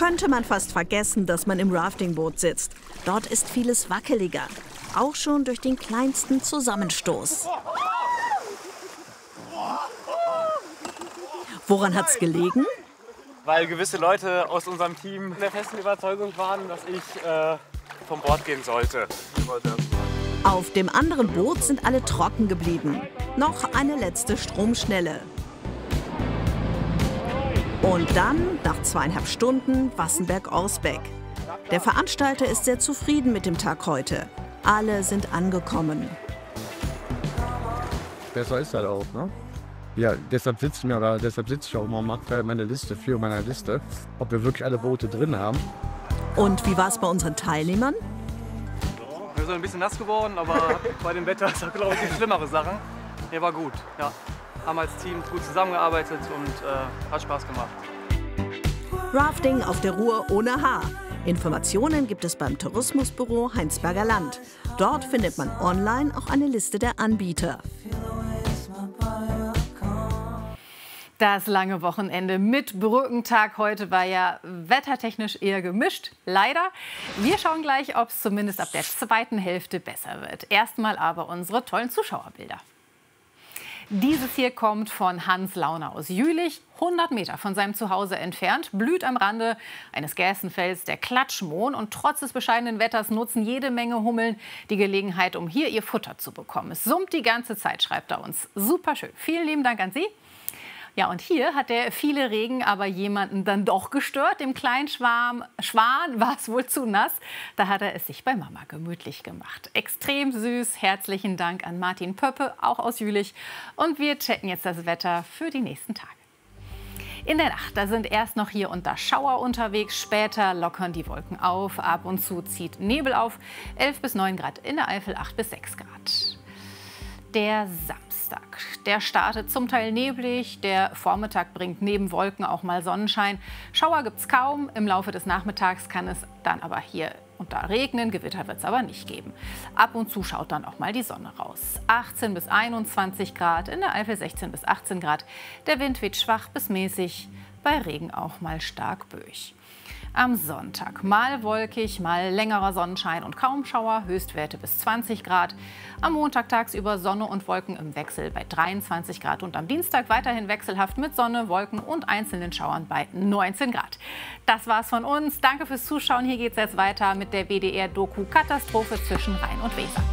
könnte man fast vergessen, dass man im Raftingboot sitzt. Dort ist vieles wackeliger, auch schon durch den kleinsten Zusammenstoß. Woran hat's gelegen? Weil gewisse Leute aus unserem Team der festen Überzeugung waren, dass ich vom Bord gehen sollte. Auf dem anderen Boot sind alle trocken geblieben. Noch eine letzte Stromschnelle. Und dann, nach 2,5 Stunden, Wassenberg-Orsbeck. Der Veranstalter ist sehr zufrieden mit dem Tag heute. Alle sind angekommen. Besser ist das auch, ne? Ja, deshalb sitze ich auch immer und mache meine Liste, für meine Liste, ob wir wirklich alle Boote drin haben. Und wie war es bei unseren Teilnehmern? Wir sind ein bisschen nass geworden, aber bei dem Wetter ist das, glaube ich, schlimmere Sachen. Nee, war gut, ja. Haben als Team gut zusammengearbeitet und hat Spaß gemacht. Rafting auf der Ruhr ohne Haar. Informationen gibt es beim Tourismusbüro Heinsberger Land. Dort findet man online auch eine Liste der Anbieter. Das lange Wochenende mit Brückentag heute war ja wettertechnisch eher gemischt, leider. Wir schauen gleich, ob es zumindest ab der zweiten Hälfte besser wird. Erstmal aber unsere tollen Zuschauerbilder. Dieses hier kommt von Hans Launer aus Jülich, 100 Meter von seinem Zuhause entfernt, blüht am Rande eines Gässenfelds der Klatschmohn und trotz des bescheidenen Wetters nutzen jede Menge Hummeln die Gelegenheit, um hier ihr Futter zu bekommen. Es summt die ganze Zeit, schreibt er uns. Super schön. Vielen lieben Dank an Sie. Ja, und hier hat der viele Regen aber jemanden dann doch gestört. Dem kleinen Schwan war es wohl zu nass. Da hat er es sich bei Mama gemütlich gemacht. Extrem süß. Herzlichen Dank an Martin Pöppe, auch aus Jülich. Und wir checken jetzt das Wetter für die nächsten Tage. In der Nacht, da sind erst noch hier und da Schauer unterwegs. Später lockern die Wolken auf. Ab und zu zieht Nebel auf. 11 bis 9 Grad in der Eifel, 8 bis 6 Grad. Der Samstag, der startet zum Teil neblig, der Vormittag bringt neben Wolken auch mal Sonnenschein. Schauer gibt es kaum, im Laufe des Nachmittags kann es dann aber hier und da regnen, Gewitter wird es aber nicht geben. Ab und zu schaut dann auch mal die Sonne raus. 18 bis 21 Grad, in der Eifel 16 bis 18 Grad. Der Wind weht schwach bis mäßig, bei Regen auch mal stark böig. Am Sonntag mal wolkig, mal längerer Sonnenschein und kaum Schauer, Höchstwerte bis 20 Grad. Am Montag tagsüber Sonne und Wolken im Wechsel bei 23 Grad und am Dienstag weiterhin wechselhaft mit Sonne, Wolken und einzelnen Schauern bei 19 Grad. Das war's von uns. Danke fürs Zuschauen. Hier geht's jetzt weiter mit der WDR-Doku Katastrophe zwischen Rhein und Weser.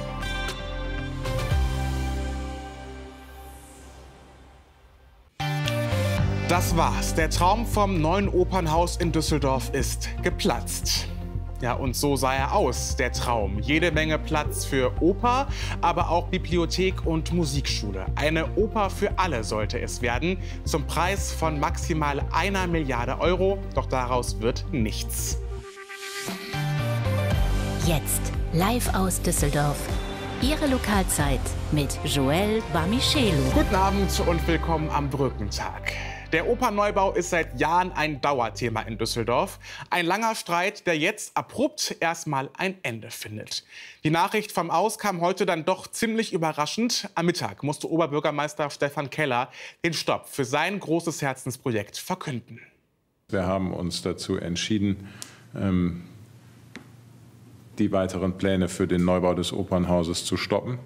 Das war's. Der Traum vom neuen Opernhaus in Düsseldorf ist geplatzt. Ja, und so sah er aus, der Traum. Jede Menge Platz für Oper, aber auch Bibliothek und Musikschule. Eine Oper für alle sollte es werden, zum Preis von maximal 1 Milliarde Euro. Doch daraus wird nichts. Jetzt live aus Düsseldorf. Ihre Lokalzeit mit Joël Bamichelu. Guten Abend und willkommen am Brückentag. Der Opernneubau ist seit Jahren ein Dauerthema in Düsseldorf. Ein langer Streit, der jetzt abrupt erstmal ein Ende findet. Die Nachricht vom Aus kam heute dann doch ziemlich überraschend. Am Mittag musste Oberbürgermeister Stefan Keller den Stopp für sein großes Herzensprojekt verkünden. Wir haben uns dazu entschieden, die weiteren Pläne für den Neubau des Opernhauses zu stoppen.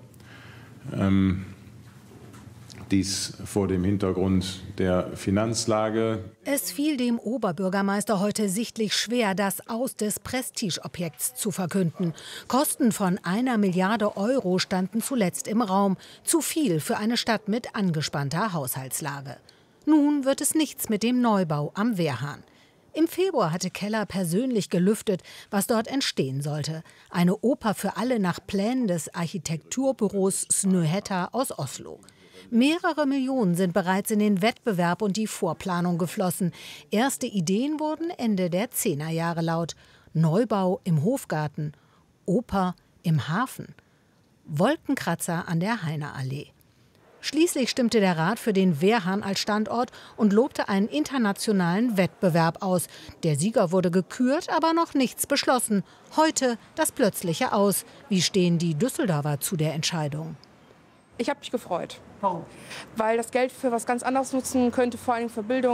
Dies vor dem Hintergrund der Finanzlage. Es fiel dem Oberbürgermeister heute sichtlich schwer, das Aus des Prestigeobjekts zu verkünden. Kosten von 1 Milliarde Euro standen zuletzt im Raum. Zu viel für eine Stadt mit angespannter Haushaltslage. Nun wird es nichts mit dem Neubau am Wehrhahn. Im Februar hatte Keller persönlich gelüftet, was dort entstehen sollte. Eine Oper für alle nach Plänen des Architekturbüros Snøhetta aus Oslo. Mehrere Millionen sind bereits in den Wettbewerb und die Vorplanung geflossen. Erste Ideen wurden Ende der 10er Jahre laut. Neubau im Hofgarten, Oper im Hafen, Wolkenkratzer an der Heineallee. Schließlich stimmte der Rat für den Wehrhahn als Standort und lobte einen internationalen Wettbewerb aus. Der Sieger wurde gekürt, aber noch nichts beschlossen. Heute das plötzliche Aus. Wie stehen die Düsseldorfer zu der Entscheidung? Ich habe mich gefreut. Warum? Weil das Geld für was ganz anderes nutzen könnte, vor allem für Bildung.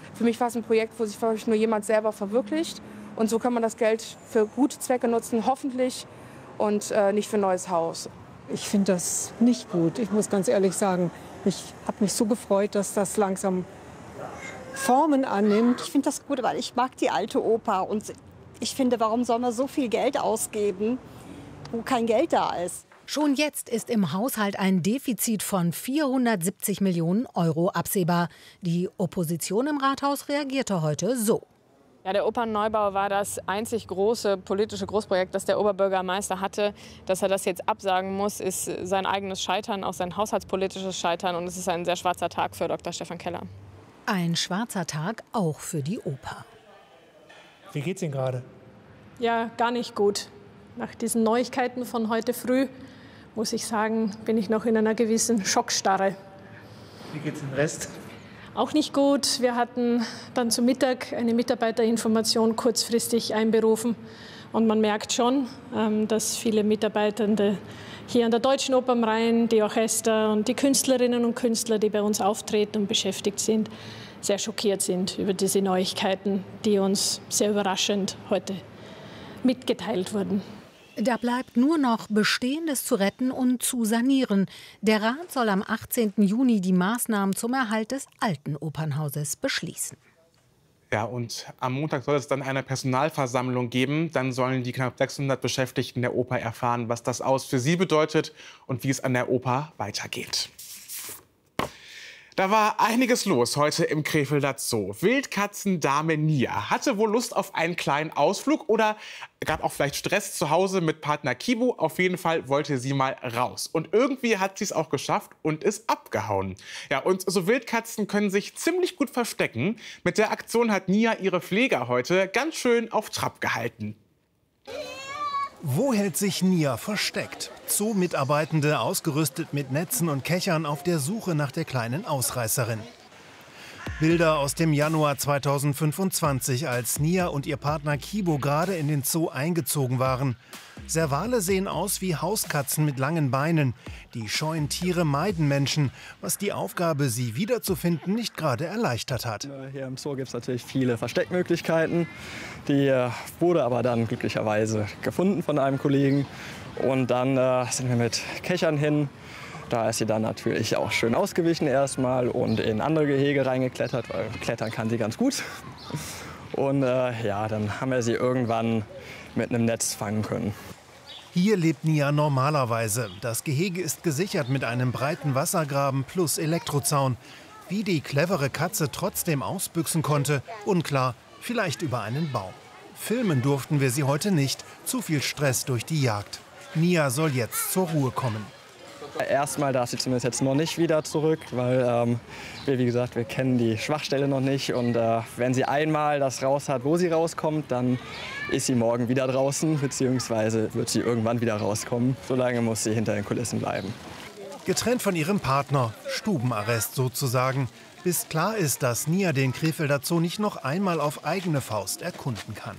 für mich war es ein Projekt, wo sich wirklich nur jemand selber verwirklicht. Und so kann man das Geld für gute Zwecke nutzen, hoffentlich, und nicht für ein neues Haus. Ich finde das nicht gut, ich muss ganz ehrlich sagen. Ich habe mich so gefreut, dass das langsam Formen annimmt. Ich finde das gut, weil ich mag die alte Oper. Und ich finde, warum soll man so viel Geld ausgeben, wo kein Geld da ist? Schon jetzt ist im Haushalt ein Defizit von 470 Millionen Euro absehbar. Die Opposition im Rathaus reagierte heute so. Ja, der Opernneubau war das einzig große politische Großprojekt, das der Oberbürgermeister hatte. Dass er das jetzt absagen muss, ist sein eigenes Scheitern, auch sein haushaltspolitisches Scheitern. Und es ist ein sehr schwarzer Tag für Dr. Stefan Keller. Ein schwarzer Tag auch für die Oper. Wie geht's Ihnen gerade? Ja, gar nicht gut. Nach diesen Neuigkeiten von heute früh, muss ich sagen, bin ich noch in einer gewissen Schockstarre. Wie geht's dem Rest? Auch nicht gut. Wir hatten dann zu Mittag eine Mitarbeiterinformation kurzfristig einberufen. Und man merkt schon, dass viele Mitarbeitende hier an der Deutschen Oper am Rhein, die Orchester und die Künstlerinnen und Künstler, die bei uns auftreten und beschäftigt sind, sehr schockiert sind über diese Neuigkeiten, die uns sehr überraschend heute mitgeteilt wurden. Da bleibt nur noch Bestehendes zu retten und zu sanieren. Der Rat soll am 18. Juni die Maßnahmen zum Erhalt des alten Opernhauses beschließen. Ja, und am Montag soll es dann eine Personalversammlung geben. Dann sollen die knapp 600 Beschäftigten der Oper erfahren, was das Aus für sie bedeutet und wie es an der Oper weitergeht. Da war einiges los heute im Krefelder Zoo. Wildkatzendame Nia hatte wohl Lust auf einen kleinen Ausflug oder gab auch vielleicht Stress zu Hause mit Partner Kibo. Auf jeden Fall wollte sie mal raus. Und irgendwie hat sie es auch geschafft und ist abgehauen. Ja, und so Wildkatzen können sich ziemlich gut verstecken. Mit der Aktion hat Nia ihre Pfleger heute ganz schön auf Trab gehalten. Wo hält sich Nia versteckt? Zoo-Mitarbeitende, ausgerüstet mit Netzen und Kechern, auf der Suche nach der kleinen Ausreißerin. Bilder aus dem Januar 2025, als Nia und ihr Partner Kibo gerade in den Zoo eingezogen waren. Servale sehen aus wie Hauskatzen mit langen Beinen. Die scheuen Tiere meiden Menschen, was die Aufgabe, sie wiederzufinden, nicht gerade erleichtert hat. Hier im Zoo gibt es natürlich viele Versteckmöglichkeiten. Die wurde aber dann glücklicherweise gefunden von einem Kollegen. Und dann sind wir mit Kechern hin. Da ist sie dann natürlich auch schön ausgewichen erstmal und in andere Gehege reingeklettert, weil klettern kann sie ganz gut. Und ja, dann haben wir sie irgendwann mit einem Netz fangen können. Hier lebt Nia normalerweise. Das Gehege ist gesichert mit einem breiten Wassergraben plus Elektrozaun. Wie die clevere Katze trotzdem ausbüchsen konnte, unklar, vielleicht über einen Baum. Filmen durften wir sie heute nicht, zu viel Stress durch die Jagd. Nia soll jetzt zur Ruhe kommen. Erstmal darf sie zumindest jetzt noch nicht wieder zurück, weil wie gesagt, wir kennen die Schwachstelle noch nicht. Und wenn sie einmal das raus hat, wo sie rauskommt, dann ist sie morgen wieder draußen, beziehungsweise wird sie irgendwann wieder rauskommen. Solange muss sie hinter den Kulissen bleiben. Getrennt von ihrem Partner, Stubenarrest sozusagen, bis klar ist, dass Nia den Krefelder Zoo nicht noch einmal auf eigene Faust erkunden kann.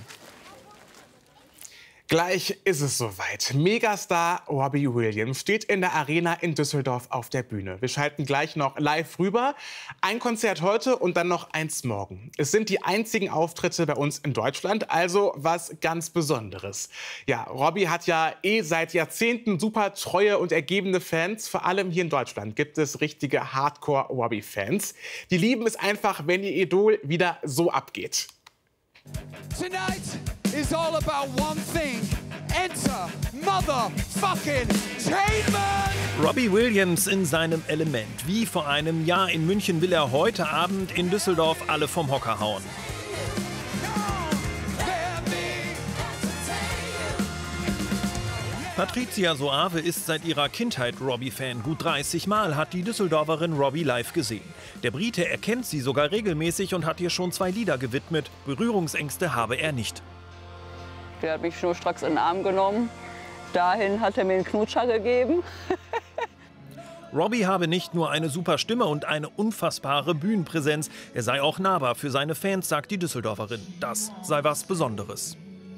Gleich ist es soweit. Megastar Robbie Williams steht in der Arena in Düsseldorf auf der Bühne. Wir schalten gleich noch live rüber. Ein Konzert heute und dann noch eins morgen. Es sind die einzigen Auftritte bei uns in Deutschland, also was ganz Besonderes. Ja, Robbie hat ja seit Jahrzehnten super treue und ergebene Fans. Vor allem hier in Deutschland gibt es richtige Hardcore-Robbie-Fans. Die lieben es einfach, wenn ihr Idol wieder so abgeht. Tonight is all about one thing. Enter motherfucking Tainment! Robbie Williams in seinem Element. Wie vor einem Jahr in München will er heute Abend in Düsseldorf alle vom Hocker hauen. Patricia Soave ist seit ihrer Kindheit Robbie-Fan. Gut 30 Mal hat die Düsseldorferin Robbie live gesehen. Der Brite erkennt sie sogar regelmäßig und hat ihr schon 2 Lieder gewidmet. Berührungsängste habe er nicht. Der hat mich schnurstracks in den Arm genommen. Dahin hat er mir einen Knutscher gegeben. Robbie habe nicht nur eine super Stimme und eine unfassbare Bühnenpräsenz. Er sei auch nahbar für seine Fans, sagt die Düsseldorferin. Das sei was Besonderes.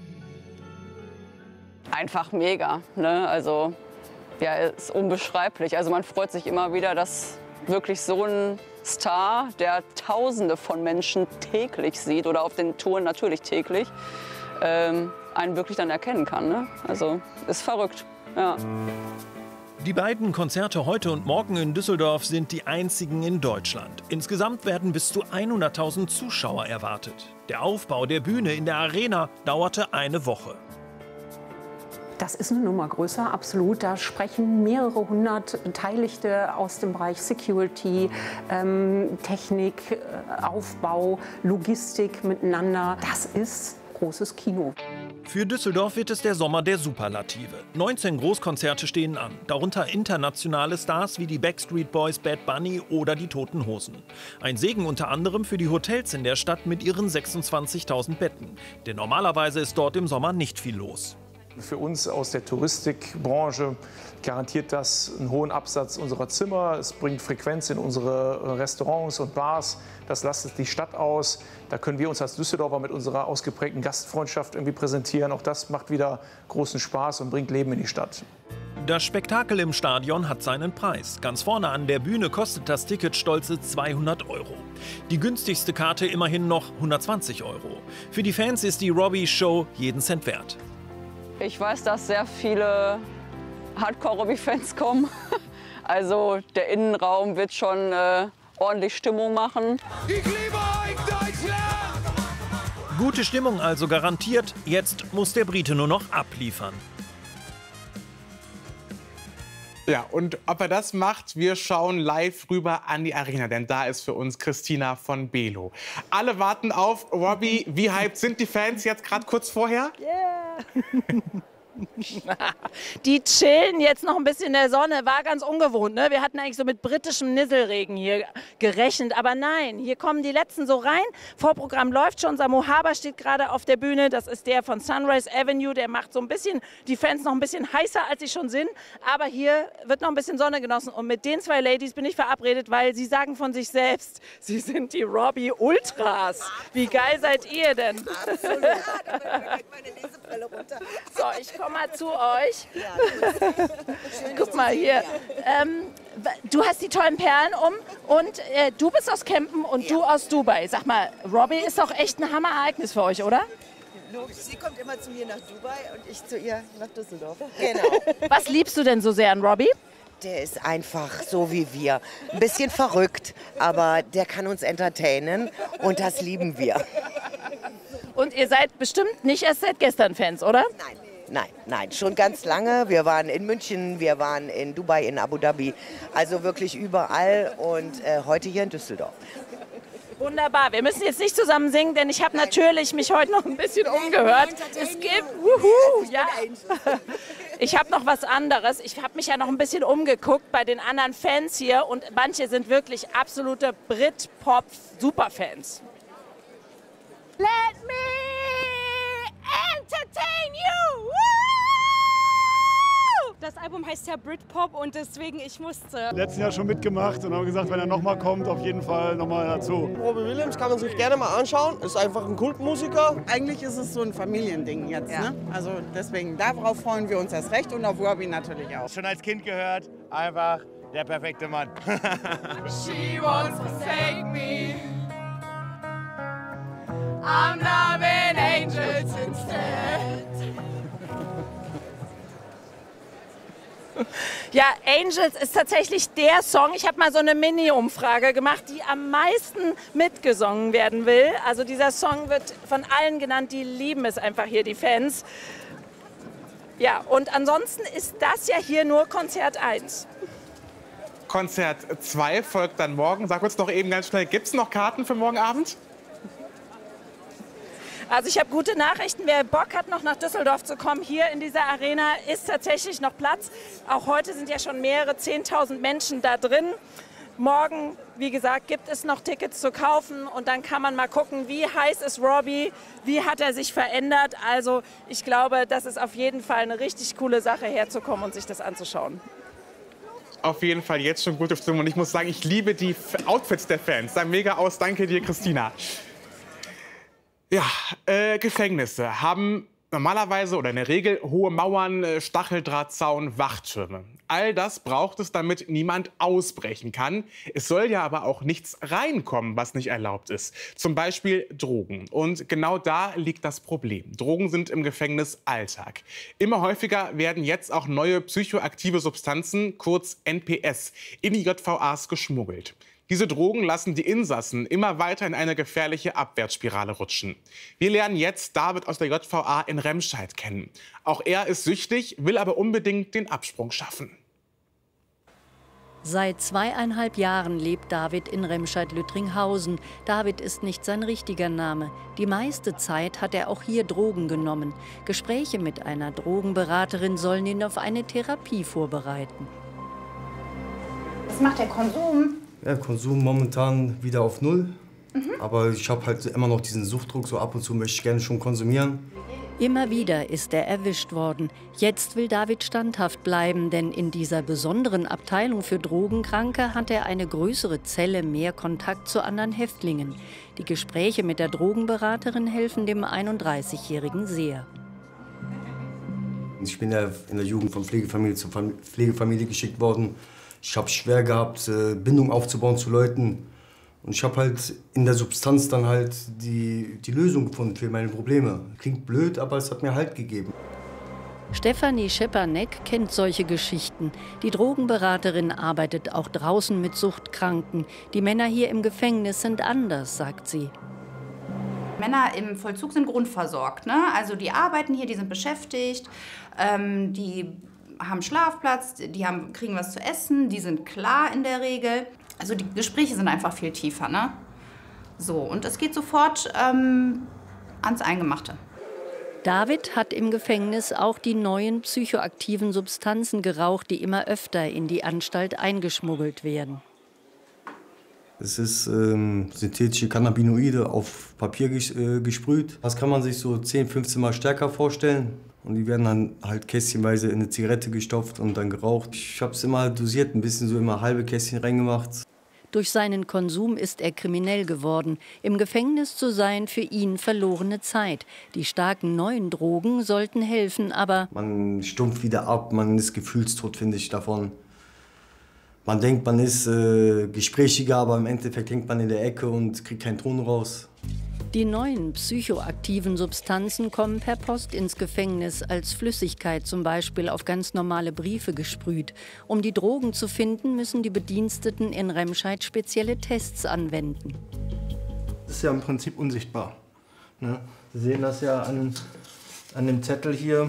Einfach mega, ne? Also ja, ist unbeschreiblich. Also man freut sich immer wieder, dass wirklich so ein Star, der Tausende von Menschen täglich sieht oder auf den Touren natürlich täglich, einen wirklich dann erkennen kann. Ne? Also ist verrückt. Ja. Die beiden Konzerte heute und morgen in Düsseldorf sind die einzigen in Deutschland. Insgesamt werden bis zu 100.000 Zuschauer erwartet. Der Aufbau der Bühne in der Arena dauerte eine Woche. Das ist eine Nummer größer, absolut. Da sprechen mehrere hundert Beteiligte aus dem Bereich Security, Technik, Aufbau, Logistik miteinander. Das ist großes Kino. Für Düsseldorf wird es der Sommer der Superlative. 19 Großkonzerte stehen an, darunter internationale Stars wie die Backstreet Boys, Bad Bunny oder die Toten Hosen. Ein Segen unter anderem für die Hotels in der Stadt mit ihren 26.000 Betten. Denn normalerweise ist dort im Sommer nicht viel los. Für uns aus der Touristikbranche garantiert das einen hohen Absatz unserer Zimmer. Es bringt Frequenz in unsere Restaurants und Bars. Das lastet die Stadt aus. Da können wir uns als Düsseldorfer mit unserer ausgeprägten Gastfreundschaft irgendwie präsentieren. Auch das macht wieder großen Spaß und bringt Leben in die Stadt. Das Spektakel im Stadion hat seinen Preis. Ganz vorne an der Bühne kostet das Ticket stolze 200 €. Die günstigste Karte immerhin noch 120 €. Für die Fans ist die Robbie-Show jeden Cent wert. Ich weiß, dass sehr viele Hardcore-Robbie-Fans kommen. Also der Innenraum wird schon ordentlich Stimmung machen. Ich liebe euch, Deutschland! Gute Stimmung also garantiert. Jetzt muss der Brite nur noch abliefern. Ja, und ob er das macht, wir schauen live rüber an die Arena, denn da ist für uns Christina von Belo. Alle warten auf Robbie. Wie hyped sind die Fans jetzt gerade kurz vorher? Yeah. Die chillen jetzt noch ein bisschen in der Sonne, war ganz ungewohnt. Ne? Wir hatten eigentlich so mit britischem Nisselregen hier gerechnet, aber nein, hier kommen die Letzten so rein. Vorprogramm läuft schon, Samu Haber steht gerade auf der Bühne, das ist der von Sunrise Avenue, der macht so ein bisschen die Fans noch ein bisschen heißer, als sie schon sind, aber hier wird noch ein bisschen Sonne genossen und mit den zwei Ladies bin ich verabredet, weil sie sagen von sich selbst, sie sind die Robbie Ultras. Wie geil seid ihr denn? Absolut. Meine Lesebrille runter. So, ich komme mal zu euch. Guck mal hier. Du hast die tollen Perlen um und du bist aus Kempen und du aus Dubai. Sag mal, Robbie ist doch echt ein Hammerereignis für euch, oder? Logisch, sie kommt immer zu mir nach Dubai und ich zu ihr nach Düsseldorf. Genau. Was liebst du denn so sehr an Robbie? Der ist einfach so wie wir. Ein bisschen verrückt, aber der kann uns entertainen und das lieben wir. Und ihr seid bestimmt nicht erst seit gestern Fans, oder? Nein, schon ganz lange. Wir waren in München, wir waren in Dubai, in Abu Dhabi, also wirklich überall und heute hier in Düsseldorf. Wunderbar. Wir müssen jetzt nicht zusammen singen, denn ich habe natürlich mich heute noch ein bisschen umgehört. Es gibt, ja. Ich habe noch was anderes. Ich habe mich ja noch ein bisschen umgeguckt bei den anderen Fans hier und manche sind wirklich absolute Brit-Pop-Superfans. Let me entertain you! Das Album heißt ja Britpop und deswegen ich musste. Letztes Jahr schon mitgemacht und haben gesagt, wenn er nochmal kommt, auf jeden Fall nochmal dazu. Robbie Williams kann man sich gerne mal anschauen, ist einfach ein Kultmusiker. Eigentlich ist es so ein Familiending jetzt, ne? Also deswegen, darauf freuen wir uns erst recht und auf Robbie natürlich auch. Schon als Kind gehört, einfach der perfekte Mann. She wants to take me. I'm loving angels instead. Ja, Angels ist tatsächlich der Song. Ich habe mal so eine Mini-Umfrage gemacht, die am meisten mitgesungen werden will. Also dieser Song wird von allen genannt, die lieben es einfach hier, die Fans. Ja, und ansonsten ist das ja hier nur Konzert 1. Konzert 2 folgt dann morgen. Sag uns doch eben ganz schnell, gibt es noch Karten für morgen Abend? Also ich habe gute Nachrichten. Wer Bock hat, noch nach Düsseldorf zu kommen, hier in dieser Arena ist tatsächlich noch Platz. Auch heute sind ja schon mehrere 10.000 Menschen da drin. Morgen, wie gesagt, gibt es noch Tickets zu kaufen und dann kann man mal gucken, wie heiß ist Robbie, wie hat er sich verändert. Also ich glaube, das ist auf jeden Fall eine richtig coole Sache, herzukommen und sich das anzuschauen. Auf jeden Fall jetzt schon gute Stimmung und ich muss sagen, ich liebe die Outfits der Fans. Sah mega aus, danke dir, Christina. Ja, Gefängnisse haben normalerweise oder in der Regel hohe Mauern, Stacheldrahtzaun, Wachtürme. All das braucht es, damit niemand ausbrechen kann. Es soll ja aber auch nichts reinkommen, was nicht erlaubt ist. Zum Beispiel Drogen. Und genau da liegt das Problem. Drogen sind im Gefängnis Alltag. Immer häufiger werden jetzt auch neue psychoaktive Substanzen, kurz NPS, in die JVAs geschmuggelt. Diese Drogen lassen die Insassen immer weiter in eine gefährliche Abwärtsspirale rutschen. Wir lernen jetzt David aus der JVA in Remscheid kennen. Auch er ist süchtig, will aber unbedingt den Absprung schaffen. Seit 2,5 Jahren lebt David in Remscheid-Lüttringhausen. David ist nicht sein richtiger Name. Die meiste Zeit hat er auch hier Drogen genommen. Gespräche mit einer Drogenberaterin sollen ihn auf eine Therapie vorbereiten. Was macht der Konsum? Ja, Konsum momentan wieder auf Null. Aber ich habe halt immer noch diesen Suchtdruck. So ab und zu möchte ich gerne schon konsumieren. Immer wieder ist er erwischt worden. Jetzt will David standhaft bleiben, denn in dieser besonderen Abteilung für Drogenkranke hat er eine größere Zelle, mehr Kontakt zu anderen Häftlingen. Die Gespräche mit der Drogenberaterin helfen dem 31-Jährigen sehr. Ich bin ja in der Jugend von Pflegefamilie zu Pflegefamilie geschickt worden. Ich habe schwer gehabt, Bindung aufzubauen zu Leuten. Und ich habe halt in der Substanz dann halt die Lösung gefunden für meine Probleme. Klingt blöd, aber es hat mir Halt gegeben. Stefanie Schepanek kennt solche Geschichten. Die Drogenberaterin arbeitet auch draußen mit Suchtkranken. Die Männer hier im Gefängnis sind anders, sagt sie. Männer im Vollzug sind grundversorgt, ne? Also die arbeiten hier, die sind beschäftigt, die haben Schlafplatz, die kriegen was zu essen, die sind klar in der Regel. Also die Gespräche sind einfach viel tiefer, ne? So, und es geht sofort ans Eingemachte. David hat im Gefängnis auch die neuen psychoaktiven Substanzen geraucht, die immer öfter in die Anstalt eingeschmuggelt werden. Es ist synthetische Cannabinoide auf Papier gesprüht. Das kann man sich so 10, 15 Mal stärker vorstellen. Und die werden dann halt kästchenweise in eine Zigarette gestopft und dann geraucht. Ich habe es immer dosiert, ein bisschen so immer halbe Kästchen reingemacht. Durch seinen Konsum ist er kriminell geworden. Im Gefängnis zu sein, für ihn verlorene Zeit. Die starken neuen Drogen sollten helfen, aber... Man stumpft wieder ab, man ist gefühlstot, finde ich, davon. Man denkt, man ist gesprächiger, aber im Endeffekt hängt man in der Ecke und kriegt keinen Ton raus. Die neuen psychoaktiven Substanzen kommen per Post ins Gefängnis, als Flüssigkeit zum Beispiel auf ganz normale Briefe gesprüht. Um die Drogen zu finden, müssen die Bediensteten in Remscheid spezielle Tests anwenden. Das ist ja im Prinzip unsichtbar. Ne? Sie sehen das ja an dem Zettel hier.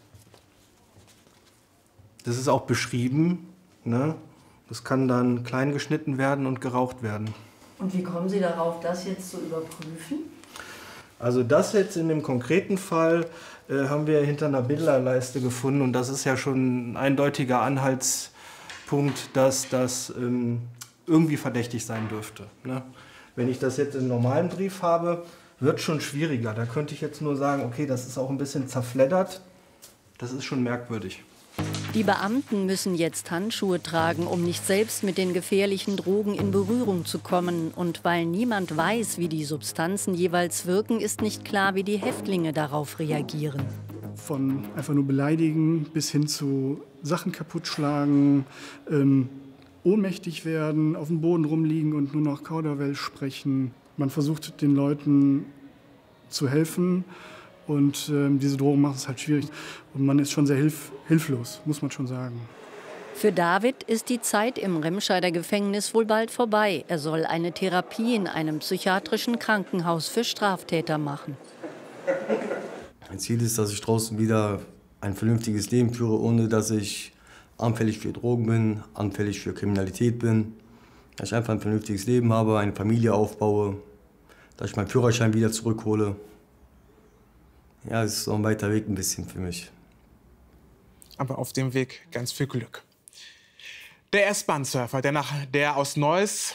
Das ist auch beschrieben. Ne? Das kann dann klein geschnitten werden und geraucht werden. Und wie kommen Sie darauf, das jetzt zu überprüfen? Also das jetzt in dem konkreten Fall haben wir hinter einer Bilderleiste gefunden. Und das ist ja schon ein eindeutiger Anhaltspunkt, dass das irgendwie verdächtig sein dürfte. Ne? Wenn ich das jetzt im normalen Brief habe, wird schon schwieriger. Da könnte ich jetzt nur sagen, okay, das ist auch ein bisschen zerfleddert. Das ist schon merkwürdig. Die Beamten müssen jetzt Handschuhe tragen, um nicht selbst mit den gefährlichen Drogen in Berührung zu kommen. Und weil niemand weiß, wie die Substanzen jeweils wirken, ist nicht klar, wie die Häftlinge darauf reagieren. Von einfach nur beleidigen bis hin zu Sachen kaputtschlagen, ohnmächtig werden, auf dem Boden rumliegen und nur noch Kauderwelsch sprechen. Man versucht den Leuten zu helfen. Und diese Drogen machen es halt schwierig. Und man ist schon sehr hilflos, muss man schon sagen. Für David ist die Zeit im Remscheider Gefängnis wohl bald vorbei. Er soll eine Therapie in einem psychiatrischen Krankenhaus für Straftäter machen. Mein Ziel ist, dass ich draußen wieder ein vernünftiges Leben führe, ohne dass ich anfällig für Drogen bin, anfällig für Kriminalität bin. Dass ich einfach ein vernünftiges Leben habe, eine Familie aufbaue, dass ich meinen Führerschein wieder zurückhole. Ja, es ist noch ein weiter Weg ein bisschen für mich. Aber auf dem Weg ganz viel Glück. Der S-Bahn-Surfer aus Neuss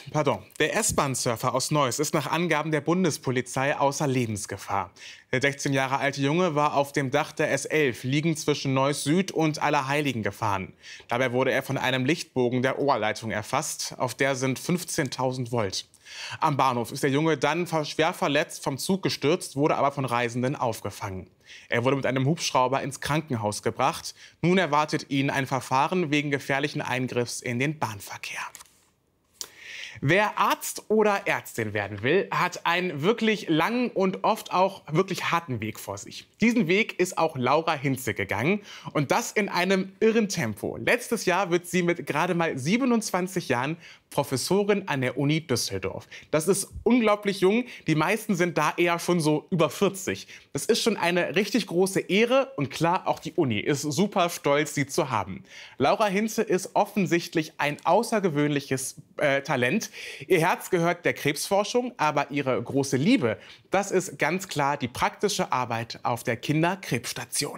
ist nach Angaben der Bundespolizei außer Lebensgefahr. Der 16 Jahre alte Junge war auf dem Dach der S11 liegend zwischen Neuss Süd und Allerheiligen gefahren. Dabei wurde er von einem Lichtbogen der Oberleitung erfasst. Auf der sind 15.000 Volt. Am Bahnhof ist der Junge dann schwer verletzt vom Zug gestürzt, wurde aber von Reisenden aufgefangen. Er wurde mit einem Hubschrauber ins Krankenhaus gebracht. Nun erwartet ihn ein Verfahren wegen gefährlichen Eingriffs in den Bahnverkehr. Wer Arzt oder Ärztin werden will, hat einen wirklich langen und oft auch wirklich harten Weg vor sich. Diesen Weg ist auch Laura Hinze gegangen und das in einem irren Tempo. Letztes Jahr wird sie mit gerade mal 27 Jahren Professorin an der Uni Düsseldorf. Das ist unglaublich jung. Die meisten sind da eher schon so über 40. Das ist schon eine richtig große Ehre und klar, auch die Uni ist super stolz, sie zu haben. Laura Hinze ist offensichtlich ein außergewöhnliches Talent. Ihr Herz gehört der Krebsforschung, aber ihre große Liebe, das ist ganz klar die praktische Arbeit auf der Kinderkrebsstation.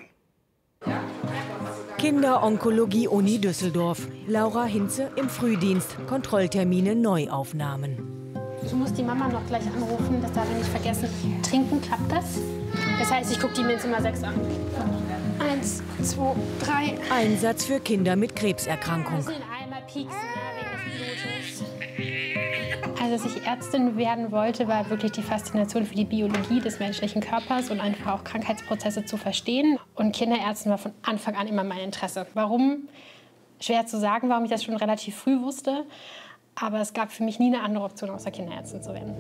Kinderonkologie Uni Düsseldorf. Laura Hinze im Frühdienst. Kontrolltermine, Neuaufnahmen. Ich muss die Mama noch gleich anrufen, das darf ich nicht vergessen. Trinken, klappt das? Das heißt, ich gucke die mir in Zimmer 6 an. 1, 2, 3. Einsatz für Kinder mit Krebserkrankung. Einmal pieksen, wegen des Blutes. Also, dass ich Ärztin werden wollte, war wirklich die Faszination für die Biologie des menschlichen Körpers und einfach auch Krankheitsprozesse zu verstehen. Und Kinderärztin war von Anfang an immer mein Interesse. Warum? Schwer zu sagen, warum ich das schon relativ früh wusste. Aber es gab für mich nie eine andere Option, außer Kinderärztin zu werden.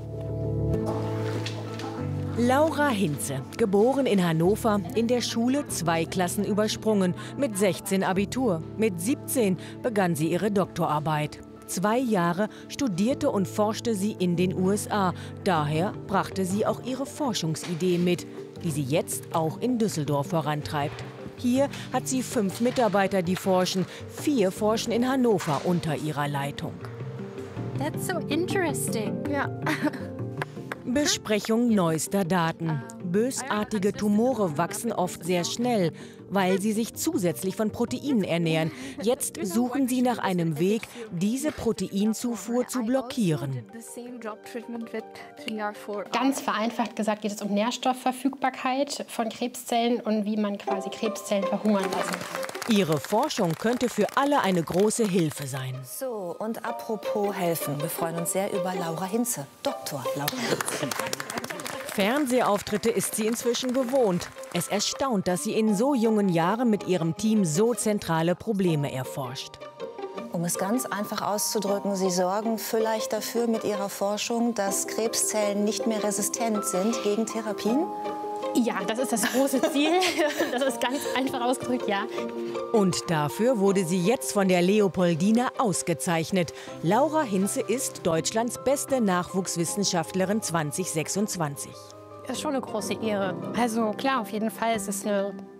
Laura Hinze, geboren in Hannover, in der Schule 2 Klassen übersprungen, mit 16 Abitur. Mit 17 begann sie ihre Doktorarbeit. 2 Jahre studierte und forschte sie in den USA. Daher brachte sie auch ihre Forschungsidee mit, die sie jetzt auch in Düsseldorf vorantreibt. Hier hat sie 5 Mitarbeiter, die forschen. 4 forschen in Hannover unter ihrer Leitung. That's so interesting. Ja. Besprechung neuester Daten. Bösartige Tumore wachsen oft sehr schnell, weil sie sich zusätzlich von Proteinen ernähren. Jetzt suchen sie nach einem Weg, diese Proteinzufuhr zu blockieren. Ganz vereinfacht gesagt geht es um Nährstoffverfügbarkeit von Krebszellen und wie man quasi Krebszellen verhungern lassen kann. Ihre Forschung könnte für alle eine große Hilfe sein. So, und apropos helfen, wir freuen uns sehr über Laura Hinze, Dr. Laura Hinze. Fernsehauftritte ist sie inzwischen gewohnt. Es erstaunt, dass sie in so jungen Jahren mit ihrem Team so zentrale Probleme erforscht. Um es ganz einfach auszudrücken, Sie sorgen vielleicht dafür mit Ihrer Forschung, dass Krebszellen nicht mehr resistent sind gegen Therapien? Ja, das ist das große Ziel. Das ist ganz einfach ausgedrückt, ja. Und dafür wurde sie jetzt von der Leopoldina ausgezeichnet. Laura Hinze ist Deutschlands beste Nachwuchswissenschaftlerin 2026. Das ist schon eine große Ehre. Also klar, auf jeden Fall ist es eine